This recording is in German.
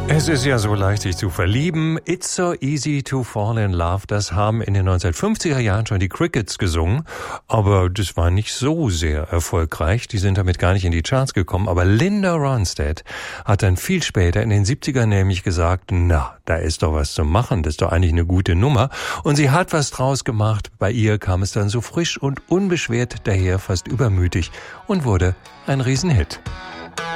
Es ist ja so leicht, sich zu verlieben. It's so easy to fall in love. Das haben in den 1950er Jahren schon die Crickets gesungen. Aber das war nicht so sehr erfolgreich. Die sind damit gar nicht in die Charts gekommen. Aber Linda Ronstadt hat dann viel später in den 70ern nämlich gesagt, na, da ist doch was zu machen. Das ist doch eigentlich eine gute Nummer. Und sie hat was draus gemacht. Bei ihr kam es dann so frisch und unbeschwert daher, fast übermütig und wurde ein Riesenhit.